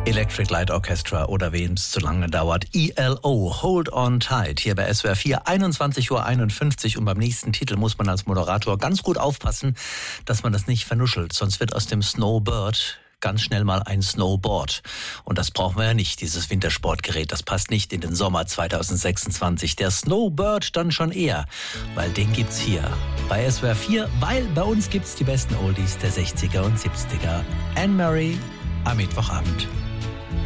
Electric Light Orchestra oder wem es zu lange dauert. ELO, Hold on Tight, hier bei SWR 4, 21:51 Uhr. Und beim nächsten Titel muss man als Moderator ganz gut aufpassen, dass man das nicht vernuschelt. Sonst wird aus dem Snowbird ganz schnell mal ein Snowboard. Und das brauchen wir ja nicht, dieses Wintersportgerät. Das passt nicht in den Sommer 2026. Der Snowbird dann schon eher, weil den gibt's hier bei SWR 4, weil bei uns gibt's die besten Oldies der 60er und 70er. Anne-Marie am Mittwochabend.